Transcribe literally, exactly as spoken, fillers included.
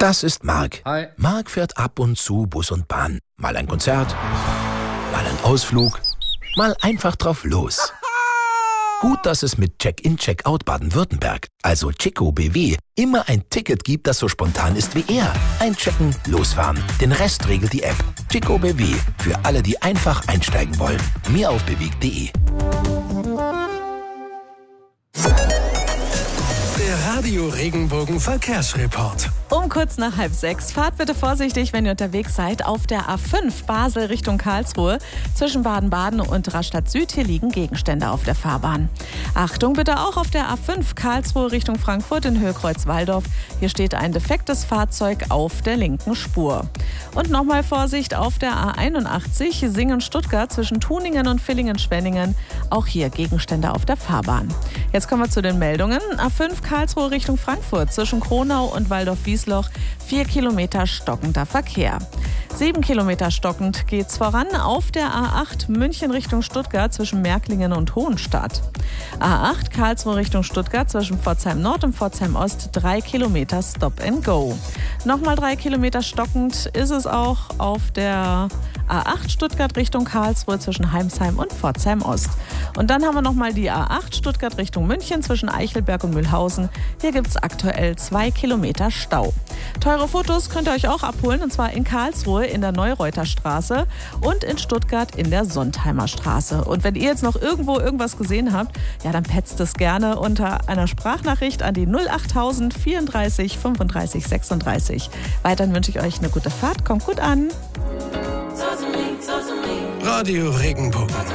Das ist Marc. Hi. Marc fährt ab und zu Bus und Bahn. Mal ein Konzert, mal ein Ausflug, mal einfach drauf los. Gut, dass es mit Check-in, Check-out Baden-Württemberg, also Chico B W, immer ein Ticket gibt, das so spontan ist wie er. Einchecken, losfahren. Den Rest regelt die App. Chico B W, für alle, die einfach einsteigen wollen. Mehr auf bewegt punkt de. Der Radio Regenbogen Verkehrsreport. Um kurz nach halb sechs. Fahrt bitte vorsichtig, wenn ihr unterwegs seid. Auf der A fünf Basel Richtung Karlsruhe. Zwischen Baden-Baden und Rastatt Süd. Hier liegen Gegenstände auf der Fahrbahn. Achtung bitte auch auf der A fünf Karlsruhe Richtung Frankfurt in Höhe Kreuz-Walldorf. Hier steht ein defektes Fahrzeug auf der linken Spur. Und nochmal Vorsicht auf der A einundachtzig Singen-Stuttgart zwischen Tuningen und Villingen-Schwenningen. Auch hier Gegenstände auf der Fahrbahn. Jetzt kommen wir zu den Meldungen. A fünf Karlsruhe Richtung Frankfurt zwischen Kronau und Waldorf-Wiesloch. Vier Kilometer stockender Verkehr. Sieben Kilometer stockend geht's voran auf der A acht München Richtung Stuttgart zwischen Märklingen und Hohenstadt. A acht Karlsruhe Richtung Stuttgart zwischen Pforzheim Nord und Pforzheim Ost. Drei Kilometer Stop and Go. Nochmal drei Kilometer stockend ist es auch auf der A acht Stuttgart Richtung Karlsruhe zwischen Heimsheim und Pforzheim Ost. Und dann haben wir nochmal die A acht Stuttgart Richtung München zwischen Eichelberg und Mühlhausen. Hier gibt es aktuell zwei Kilometer Stau. Teure Fotos könnt ihr euch auch abholen, und zwar in Karlsruhe in der Neureuter Straße und in Stuttgart in der Sontheimer Straße. Und wenn ihr jetzt noch irgendwo irgendwas gesehen habt, ja, dann petzt es gerne unter einer Sprachnachricht an die null achttausend vierunddreißig fünfunddreißig sechsunddreißig. Weiterhin wünsche ich euch eine gute Fahrt. Kommt gut an. Radio Regenbogen.